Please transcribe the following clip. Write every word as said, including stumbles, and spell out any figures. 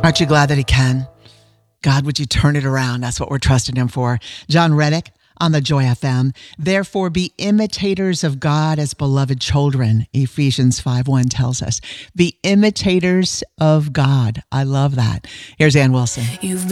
Aren't you glad that he can? God, would you turn it around? That's what we're trusting him for. John Reddick on the Joy F M. Therefore, be imitators of God as beloved children, Ephesians five one tells us. Be imitators of God. I love that. Here's Ann Wilson. You've